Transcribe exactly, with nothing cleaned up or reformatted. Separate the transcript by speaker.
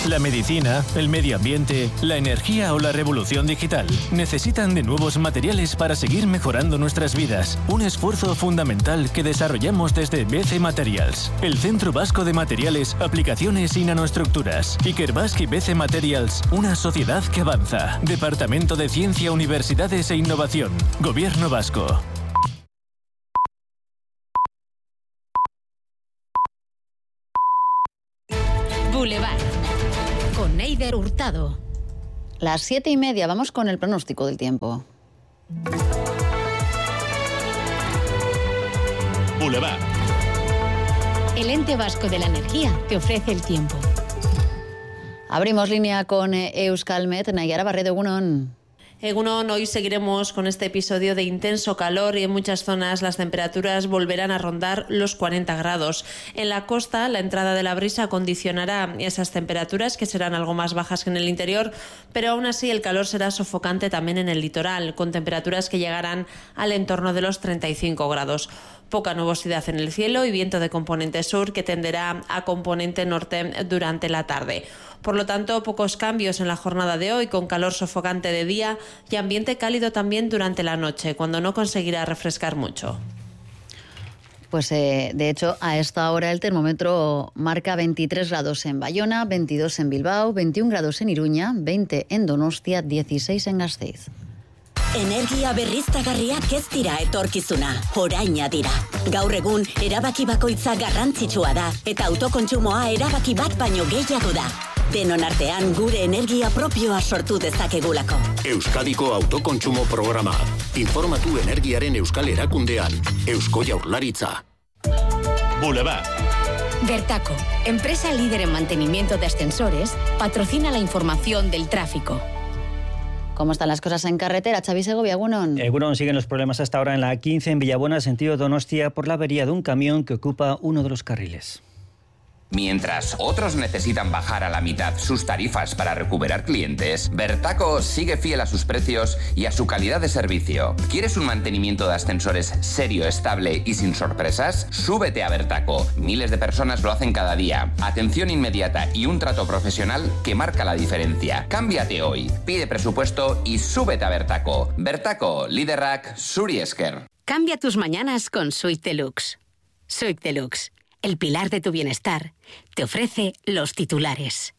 Speaker 1: La medicina, el medio ambiente, la energía o la revolución digital necesitan de nuevos materiales para seguir mejorando nuestras vidas. Un esfuerzo fundamental que desarrollamos desde B C Materials, el Centro Vasco de Materiales, Aplicaciones y Nanoestructuras. Ikerbasque y B C Materials, una sociedad que avanza. Departamento de Ciencia, Universidades e Innovación. Gobierno Vasco.
Speaker 2: Boulevard, con Neider Hurtado.
Speaker 3: Las siete y media, vamos con el pronóstico del tiempo.
Speaker 1: Boulevard.
Speaker 2: El ente vasco de la energía te ofrece el tiempo.
Speaker 3: Abrimos línea con Euskalmet. Nayara Barredo, egunon.
Speaker 4: Egunon, hoy seguiremos con este episodio de intenso calor y en muchas zonas las temperaturas volverán a rondar los cuarenta grados. En la costa, la entrada de la brisa condicionará esas temperaturas que serán algo más bajas que en el interior, pero aún así el calor será sofocante también en el litoral, con temperaturas que llegarán al entorno de los treinta y cinco grados. Poca nubosidad en el cielo y viento de componente sur que tenderá a componente norte durante la tarde. Por lo tanto, pocos cambios en la jornada de hoy, con calor sofocante de día y ambiente cálido también durante la noche, cuando no conseguirá refrescar mucho.
Speaker 3: Pues eh, de hecho, a esta hora el termómetro marca veintitrés grados en Bayona, veintidós en Bilbao, veintiún grados en Iruña, veinte en Donostia, dieciséis en Gasteiz.
Speaker 5: Energia berriztagarriak ez dira etorkizuna, oraina dira. Gaur egun, erabaki bakoitza garrantzitsua da, eta autokontsumoa erabaki bat baino gehiago da. Denon artean gure energia propioa sortu dezakegulako.
Speaker 6: Euskadiko autokontsumo programa. Informatu energiaren euskal erakundean. Eusko Jaurlaritza.
Speaker 1: Boulevard.
Speaker 2: Bertaco, empresa líder en mantenimiento de ascensores, patrocina la información del tráfico.
Speaker 3: ¿Cómo están las cosas en carretera? Xavi Segovia, egunon.
Speaker 7: Egunon, siguen los problemas hasta ahora en la quince en Villabuena, sentido Donostia, por la avería de un camión que ocupa uno de los carriles.
Speaker 8: Mientras otros necesitan bajar a la mitad sus tarifas para recuperar clientes, Bertaco sigue fiel a sus precios y a su calidad de servicio. ¿Quieres un mantenimiento de ascensores serio, estable y sin sorpresas? Súbete a Bertaco. Miles de personas lo hacen cada día. Atención inmediata y un trato profesional que marca la diferencia. Cámbiate hoy. Pide presupuesto y súbete a Bertaco. Bertaco, Liderrak, Zuri esker.
Speaker 2: Cambia tus mañanas con Suite Deluxe. Suite Deluxe, el pilar de tu bienestar, te ofrece los titulares.